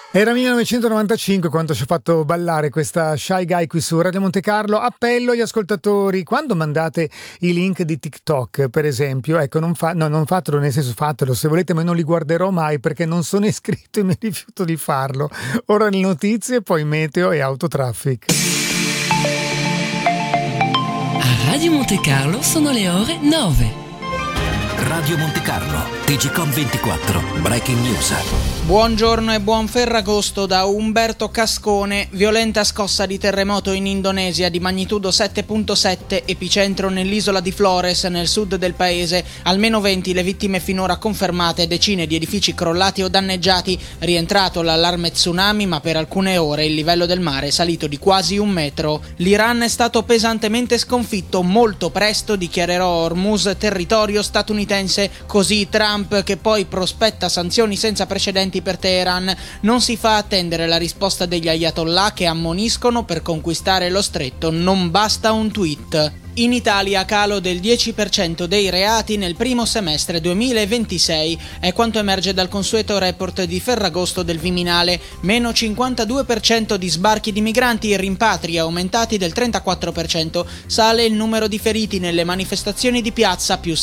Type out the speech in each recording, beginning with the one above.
Era 1995 quando ci ha fatto ballare questa Shy Guy qui su Radio Monte Carlo. Appello agli ascoltatori: quando mandate i link di TikTok, per esempio, ecco, non fatelo, nel senso fatelo se volete, ma non li guarderò mai perché non sono iscritto e mi rifiuto di farlo. Ora le notizie, poi meteo e autotraffic. A Radio Monte Carlo sono le ore 9. Radio Monte Carlo, TGcom 24, Breaking News. Buongiorno e buon Ferragosto da Umberto Cascone. Violenta scossa di terremoto in Indonesia di magnitudo 7.7, epicentro nell'isola di Flores, nel sud del paese. Almeno 20 le vittime finora confermate, decine di edifici crollati o danneggiati. Rientrato l'allarme tsunami, ma per alcune ore il livello del mare è salito di quasi 1 metro. L'Iran è stato pesantemente sconfitto. Molto presto dichiarerò Hormuz territorio statunitense. Così Trump, che poi prospetta sanzioni senza precedenti per Teheran. Non si fa attendere la risposta degli ayatollah, che ammoniscono: per conquistare lo stretto non basta un tweet. In Italia calo del 10% dei reati nel primo semestre 2026, è quanto emerge dal consueto report di Ferragosto del Viminale. Meno 52% di sbarchi di migranti e rimpatri aumentati del 34%. Sale il numero di feriti nelle manifestazioni di piazza, più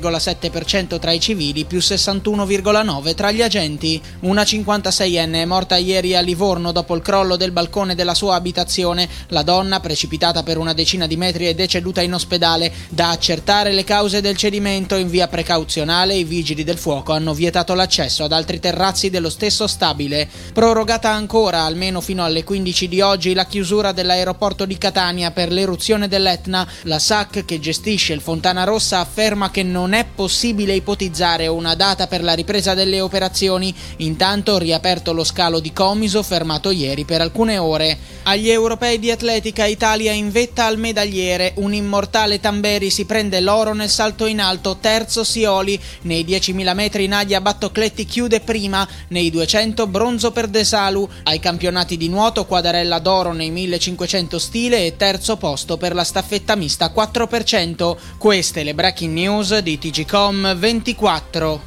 7,7% tra i civili, più 61,9% tra gli agenti. Una 56enne è morta ieri a Livorno dopo il crollo del balcone della sua abitazione. La donna, precipitata per una decina di metri, è deceduta in ospedale. Da accertare le cause del cedimento. In via precauzionale i vigili del fuoco hanno vietato l'accesso ad altri terrazzi dello stesso stabile. Prorogata ancora, almeno fino alle 15 di oggi, la chiusura dell'aeroporto di Catania per l'eruzione dell'Etna. La SAC, che gestisce il Fontana Rossa, afferma che non è possibile ipotizzare una data per la ripresa delle operazioni. Intanto riaperto lo scalo di Comiso, fermato ieri per alcune ore. Agli europei di atletica, Italia in vetta al medagliere. Un immortale Tamberi si prende l'oro nel salto in alto, terzo Sioli. Nei 10.000 metri Nadia Battocletti chiude prima, nei 200 bronzo per De Salu. Ai campionati di nuoto Quadarella d'oro nei 1500 stile e terzo posto per la staffetta mista 4%. Queste le breaking news di TGcom 24.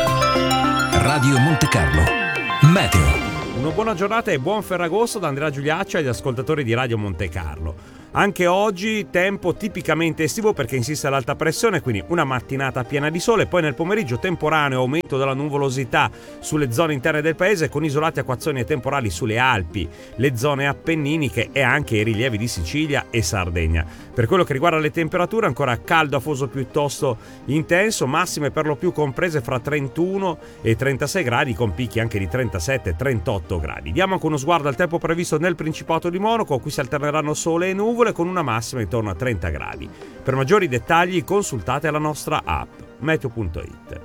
Radio Monte Carlo, meteo. Una buona giornata e buon Ferragosto da Andrea Giuliaccio e agli ascoltatori di Radio Monte Carlo. Anche oggi tempo tipicamente estivo perché insiste l'alta pressione, quindi una mattinata piena di sole, poi nel pomeriggio temporaneo aumento della nuvolosità sulle zone interne del paese con isolati acquazzoni e temporali sulle Alpi, le zone appenniniche e anche i rilievi di Sicilia e Sardegna. Per quello che riguarda le temperature, ancora caldo afoso piuttosto intenso, massime per lo più comprese fra 31 e 36 gradi con picchi anche di 37 e 38 gradi. Diamo anche uno sguardo al tempo previsto nel Principato di Monaco, qui si alterneranno sole e nuvole con una massima intorno a 30 gradi. Per maggiori dettagli consultate la nostra app meteo.it.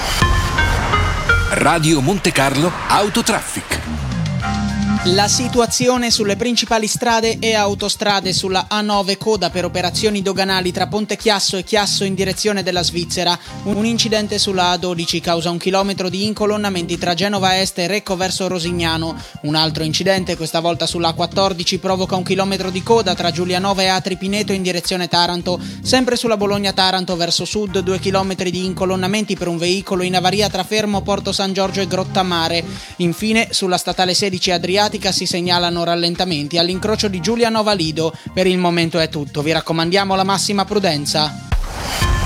Radio Monte Carlo Autotraffic. La situazione sulle principali strade e autostrade: sulla A9 coda per operazioni doganali tra Ponte Chiasso e Chiasso in direzione della Svizzera. Un incidente sulla A12 causa 1 chilometro di incolonnamenti tra Genova Est e Recco verso Rosignano. Un altro incidente, questa volta sulla A14, provoca 1 chilometro di coda tra Giulianova e Atri Pineto in direzione Taranto. Sempre sulla Bologna-Taranto verso sud 2 chilometri di incolonnamenti per un veicolo in avaria tra Fermo, Porto San Giorgio e Grottamare. Infine sulla statale 16 Adriatica si segnalano rallentamenti all'incrocio di Giulianova Lido. Per il momento è tutto, vi raccomandiamo la massima prudenza.